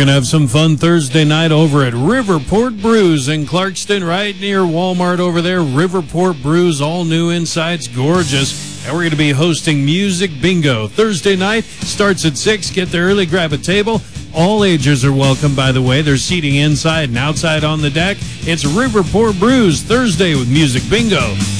going to have some fun Thursday night over at Riverport Brews in Clarkston, right near Walmart over there. Riverport Brews, all new insides, gorgeous. And we're going to be hosting Music Bingo. Thursday night starts at 6. Get there early, grab a table. All ages are welcome, by the way. There's seating inside and outside on the deck. It's Riverport Brews Thursday with Music Bingo.